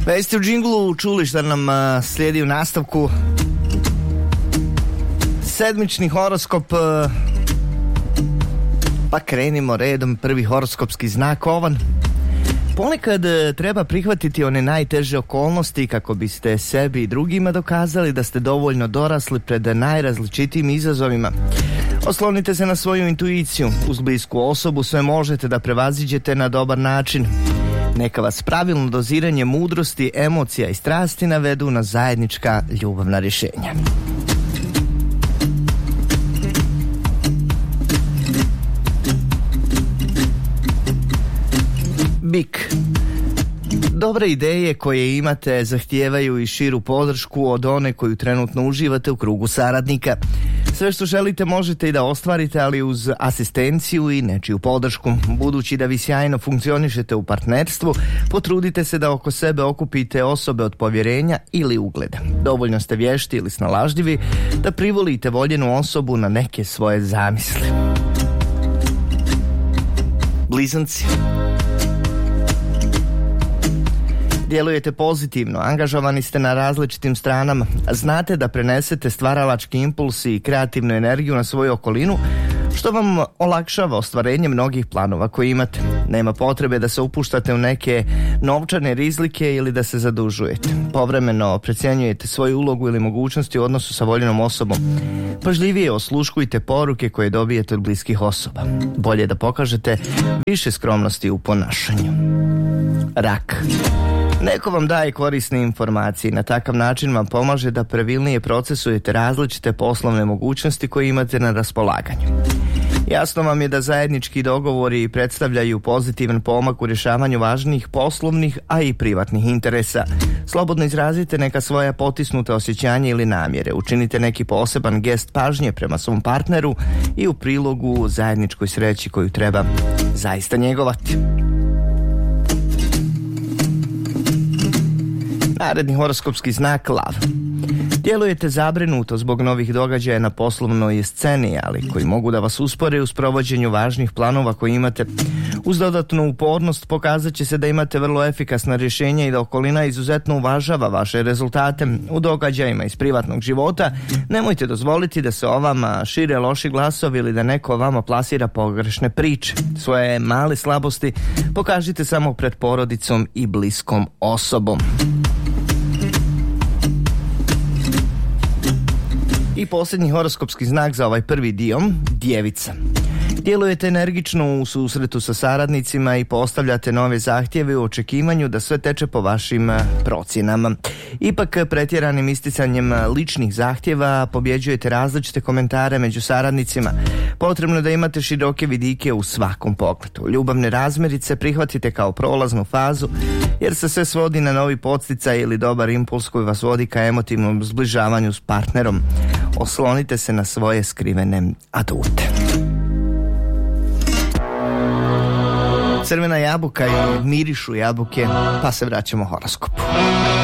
Jeste u džinglu čuli šta nam slijedi u nastavku. Sedmični horoskop. Pa krenimo redom. Prvi horoskopski znak Ovan. Ponekad treba prihvatiti one najteže okolnosti kako biste sebi i drugima dokazali da ste dovoljno dorasli pred najrazličitijim izazovima. Oslonite se na svoju intuiciju. Uz blisku osobu sve možete da prevaziđete na dobar način. Neka vas pravilno doziranje mudrosti, emocija i strasti navedu na zajednička ljubavna rješenja. Bik. Dobre ideje koje imate zahtijevaju i širu podršku od one koju trenutno uživate u krugu saradnika. Sve što želite možete i da ostvarite, ali uz asistenciju i nečiju podršku. Budući da vi sjajno funkcionišete u partnerstvu, potrudite se da oko sebe okupite osobe od povjerenja ili ugleda. Dovoljno ste vješti ili snalažljivi da privolite voljenu osobu na neke svoje zamisli. Blizanci. Djelujete pozitivno, angažovani ste na različitim stranama, znate da prenesete stvaralački impuls i kreativnu energiju na svoju okolinu, što vam olakšava ostvarenje mnogih planova koje imate. Nema potrebe da se upuštate u neke novčane rizike ili da se zadužujete. Povremeno procjenjujete svoju ulogu ili mogućnosti u odnosu sa voljenom osobom. Pažljivije osluškujte poruke koje dobijete od bliskih osoba. Bolje da pokažete više skromnosti u ponašanju. Rak. Neko vam daje korisne informacije i na takav način vam pomaže da pravilnije procesujete različite poslovne mogućnosti koje imate na raspolaganju. Jasno vam je da zajednički dogovori predstavljaju pozitivan pomak u rješavanju važnijih poslovnih, a i privatnih interesa. Slobodno izrazite neka svoja potisnuta osjećanja ili namjere. Učinite neki poseban gest pažnje prema svom partneru i u prilogu zajedničkoj sreći koju treba zaista njegovati. Naredni horoskopski znak Lav. Djelujete zabrinuto zbog novih događaja na poslovnoj sceni, ali koji mogu da vas uspore u sprovođenju važnih planova koje imate. Uz dodatnu upornost pokazat će se da imate vrlo efikasna rješenja i da okolina izuzetno uvažava vaše rezultate u događajima iz privatnog života. Nemojte dozvoliti da se o vama šire loši glasovi ili da neko o vama plasira pogrešne priče. Svoje male slabosti pokažite samo pred porodicom i bliskom osobom. I posljednji horoskopski znak za ovaj prvi dio, Djevica. Djelujete energično u susretu sa saradnicima i postavljate nove zahtjeve u očekivanju da sve teče po vašim procjenama. Ipak pretjeranim isticanjem ličnih zahtjeva pobjeđujete različite komentare među saradnicima. Potrebno je da imate široke vidike u svakom pogledu. Ljubavne razmirice prihvatite kao prolaznu fazu, jer se sve svodi na novi podsticaj ili dobar impuls koji vas vodi ka emotivnom zbližavanju s partnerom. Oslonite se na svoje skrivene adute. Crvena jabuka i mirišu jabuke, pa se vraćamo horoskopu.